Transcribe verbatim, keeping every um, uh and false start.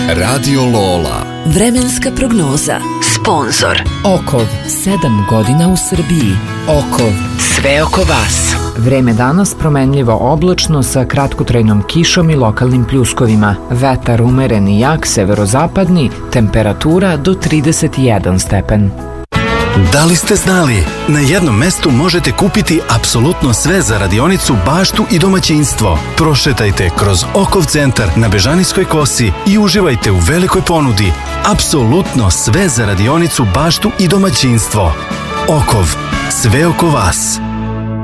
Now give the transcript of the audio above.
Radio Lola. Vremenska prognoza. Sponzor Okov, sedam godina u Srbiji. Okov, sve oko vas. Vreme danas promenljivo oblačno sa kratkotrajnom kišom i lokalnim pljuskovima. Vetar umeren i jak severozapadni, temperatura do trideset jedan stepen. Da li ste znali? Na jednom mestu možete kupiti apsolutno sve za radionicu, baštu i domaćinstvo. Prošetajte kroz Okov centar na Bežanijskoj kosi i uživajte u velikoj ponudi. Apsolutno sve za radionicu, baštu i domaćinstvo. Okov, sve oko vas.